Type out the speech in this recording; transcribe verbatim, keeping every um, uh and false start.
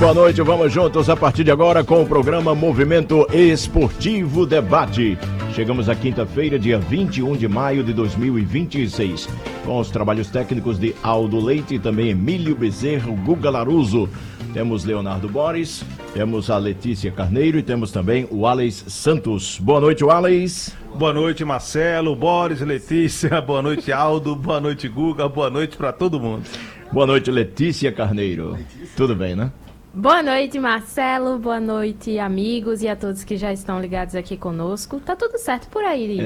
boa noite. Vamos juntos a partir de agora com o programa Movimento Esportivo Debate. Chegamos à quinta-feira, dia vinte e um de maio de dois mil e vinte e seis, com os trabalhos técnicos de Aldo Leite e também Emílio Bezerra, Guga Laruso. Temos Leonardo Boris, temos a Letícia Carneiro e temos também o Alex Santos. Boa noite, Alex. Boa noite, Marcelo, Boris, Letícia, boa noite, Aldo, boa noite, Guga, boa noite para todo mundo. Boa noite, Letícia Carneiro. Tudo bem, né? Boa noite, Marcelo, boa noite, amigos e a todos que já estão ligados aqui conosco. Tá tudo certo por aí,